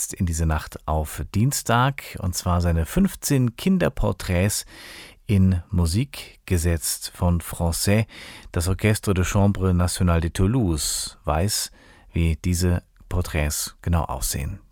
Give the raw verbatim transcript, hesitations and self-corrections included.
jetzt in diese Nacht auf Dienstag, und zwar seine fünfzehn Kinderporträts in Musik gesetzt von Francais. Das Orchestre de Chambre Nationale de Toulouse weiß, wie diese Porträts genau aussehen.